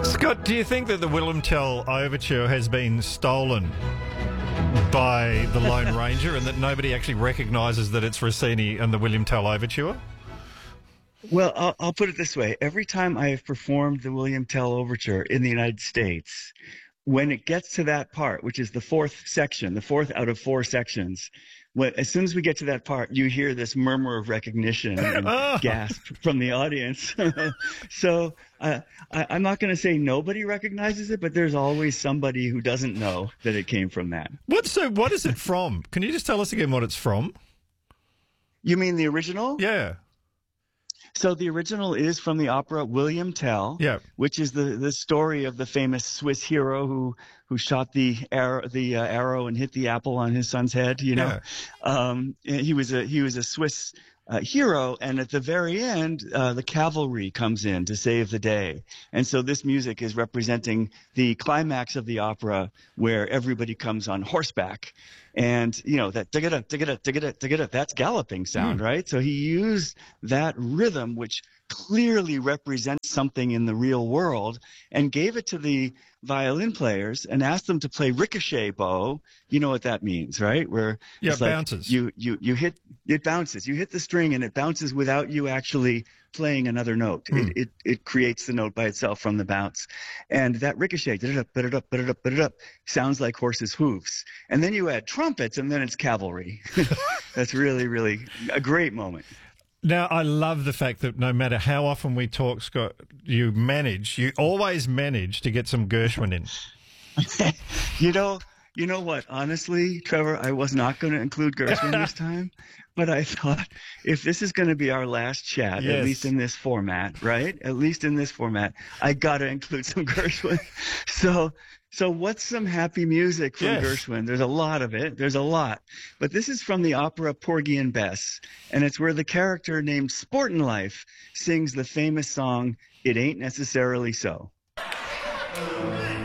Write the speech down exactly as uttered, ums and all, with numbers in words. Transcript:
Scott, do you think that the Willem Tell Overture has been stolen by the Lone Ranger and that nobody actually recognises that it's Rossini and the William Tell Overture? Well, I'll, I'll put it this way. Every time I have performed the William Tell Overture in the United States, when it gets to that part, which is the fourth section, the fourth out of four sections, when, as soon as we get to that part, you hear this murmur of recognition and Oh. gasp from the audience. So uh, I, I'm not going to say nobody recognizes it, but there's always somebody who doesn't know that it came from that. What, so what is it from? Can you just tell us again what it's from? You mean the original? Yeah. So the original is from the opera William Tell, Yeah. which is the, the story of the famous Swiss hero who who shot the arrow the uh, arrow and hit the apple on his son's head. You know, Yeah. um, he was a he was a Swiss uh, hero, and at the very end, uh, the cavalry comes in to save the day. And so this music is representing the climax of the opera, where everybody comes on horseback. And, you know, that digga digga digga digga, that's galloping sound, Mm. right? So he used that rhythm, which clearly represents something in the real world, and gave it to the violin players and asked them to play ricochet bow. You know what that means, right? Where Yeah, it's it like bounces. You, you, you hit, it bounces. You hit the string and it bounces without you actually playing another note. Mm. It, it, it creates the note by itself from the bounce. And that ricochet, da-da-da, da-da-da, da-da-da, da-da-da, sounds like horses' hooves. And then you add trumpets and then it's cavalry. That's really, really a great moment. Now, I love the fact that no matter how often we talk, Scott, you manage, you always manage to get some Gershwin in. You know, you know what? Honestly, Trevor, I was not going to include Gershwin this time, but I thought if this is going to be our last chat, Yes. at least in this format, right? At least in this format, I got to include some Gershwin. So, so what's some happy music from Yes. Gershwin? There's a lot of it. There's a lot. But this is from the opera Porgy and Bess, and it's where the character named Sportin' Life sings the famous song, "It Ain't Necessarily So."